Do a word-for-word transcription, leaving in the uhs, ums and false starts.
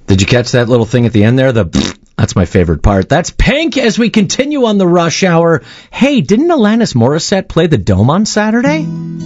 Did you catch that little thing at the end there? The That's my favorite part. That's Pink as we continue on the Rush Hour. Hey, didn't Alanis Morissette play the Dome on Saturday?